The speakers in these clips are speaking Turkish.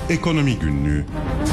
Ekonomi Günlüğü.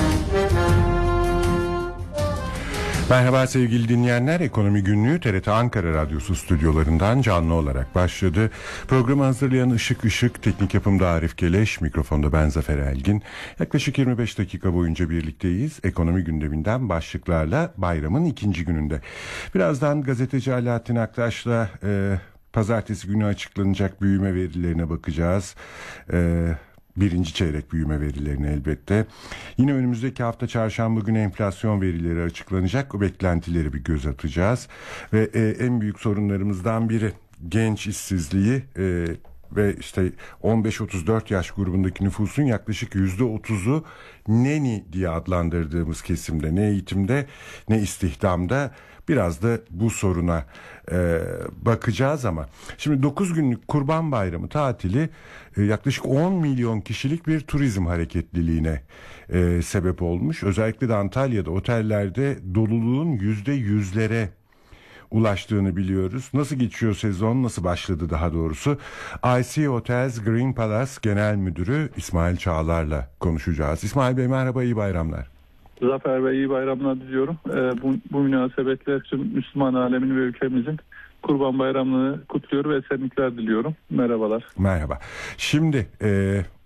Merhaba sevgili dinleyenler, Ekonomi Günlüğü TRT Ankara Radyosu stüdyolarından canlı olarak başladı. Programı hazırlayan Işık, teknik yapımda Arif Keleş, mikrofonda ben Zafer Elgin. Yaklaşık 25 dakika boyunca birlikteyiz. Ekonomi gündeminden başlıklarla bayramın ikinci gününde. Birazdan gazeteci Alaaddin Aktaş'la pazartesi günü açıklanacak büyüme verilerine bakacağız. Birinci çeyrek büyüme verilerini elbette. Yine önümüzdeki hafta çarşamba günü enflasyon verileri açıklanacak. O beklentileri bir göz atacağız. Ve en büyük sorunlarımızdan biri genç işsizliği ve işte 15-34 yaş grubundaki nüfusun yaklaşık %30'u neni diye adlandırdığımız kesimde, ne eğitimde ne istihdamda. Biraz da bu soruna bakacağız ama şimdi 9 günlük Kurban Bayramı tatili yaklaşık 10 milyon kişilik bir turizm hareketliliğine sebep olmuş. Özellikle de Antalya'da otellerde doluluğun %100'lere ulaştığını biliyoruz. Nasıl geçiyor sezon, nasıl başladı daha doğrusu? IC Hotels Green Palace Genel Müdürü İsmail Çağlar'la konuşacağız. İsmail Bey merhaba, iyi bayramlar. Zafer Bey iyi bayramlar diliyorum. Bu münasebetle tüm Müslüman alemini ve ülkemizin Kurban Bayramı'nı kutluyor ve esenlikler diliyorum. Merhabalar. Merhaba. Şimdi